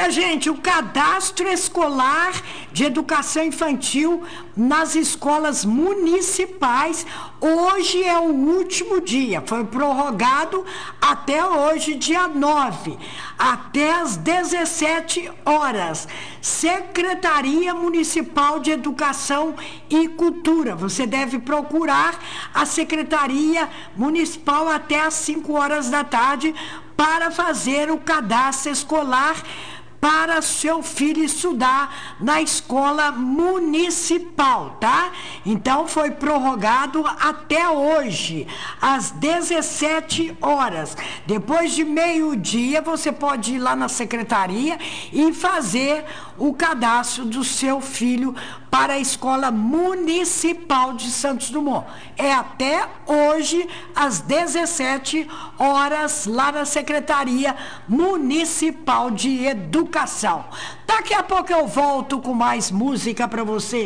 Olha, gente, o cadastro escolar de educação infantil nas escolas municipais, hoje é o último dia, foi prorrogado até hoje, dia 9, até às 17 horas. Secretaria Municipal de Educação e Cultura, você deve procurar a Secretaria Municipal até às 5 horas da tarde para fazer o cadastro escolar para seu filho estudar na escola municipal, tá? Então foi prorrogado até hoje, às 17 horas. Depois de meio-dia, você pode ir lá na secretaria e fazer o cadastro do seu filho para a escola municipal de Santos Dumont. É até hoje, às 17 horas, lá na Secretaria Municipal de Educação. Daqui a pouco eu volto com mais música para você.